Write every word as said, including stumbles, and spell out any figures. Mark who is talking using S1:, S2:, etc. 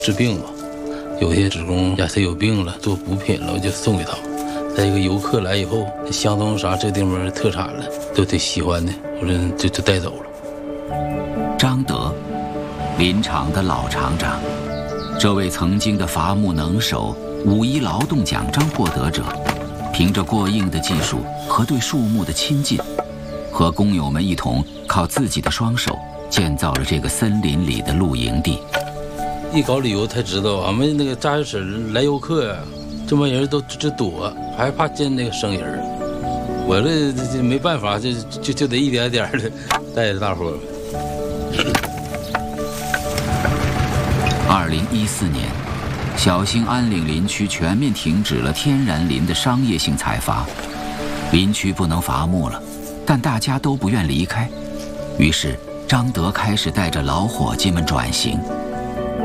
S1: 治病嘛，有些职工家他有病了，做补品了，我就送给他。再一个游客来以后，相中啥这地方特产了，都挺喜欢的，我说就就带走了。
S2: 张德，林场的老厂长，这位曾经的伐木能手、五一劳动奖章获得者，凭着过硬的技术和对树木的亲近，和工友们一同靠自己的双手建造了这个森林里的露营地。
S1: 一搞旅游才知道，俺们那个扎水池来游客呀、啊，这帮人都直躲，害怕见那个生人。我这这没办法，就就就得一点点的带着大伙儿。
S2: 二零一四年，小兴安岭林区全面停止了天然林的商业性采伐，林区不能伐木了，但大家都不愿离开，于是张德开始带着老伙计们转型。